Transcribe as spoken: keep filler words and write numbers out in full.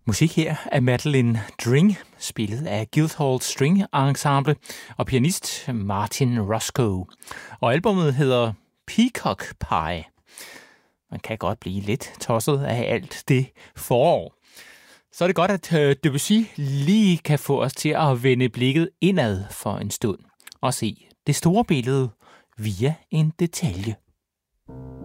Musik her af Madeleine Dring, spillet af Guildhall String Ensemble og pianist Martin Roscoe. Og albumet hedder Peacock Pie. Man kan godt blive lidt tosset af alt det forår. Så er det godt, at Debussy lige kan få os til at vende blikket indad for en stund og se det store billede via en detalje.